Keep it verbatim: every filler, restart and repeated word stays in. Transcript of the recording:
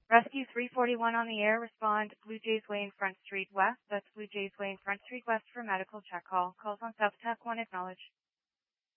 Rescue three forty-one on the air. Respond Blue Jays Way in Front Street West. That's Blue Jays Way in Front Street West for medical check call. Calls on South Tech one acknowledge.